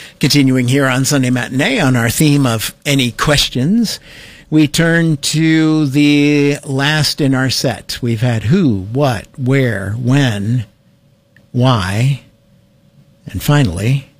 Continuing here on Sunday Matinee on our theme of any questions, we turn to the last in our set. We've had who, what, where, when, why, and finally,